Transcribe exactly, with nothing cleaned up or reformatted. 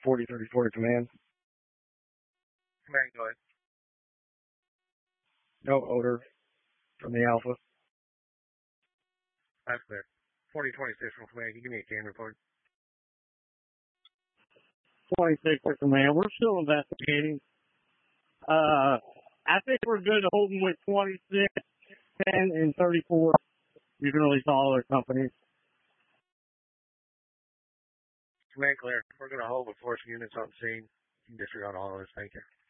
forty thirty-four to command. Command, go ahead. No odor from the Alpha. That's clear. forty twenty-six from command. Can you give me a can report? twenty-six for command. We're still investigating. Uh, I think we're good to hold them with twenty-six, ten, and thirty-four. You can release all other companies. Command, clear. We're going to hold with force units on scene. You can disregard all of this. Thank you.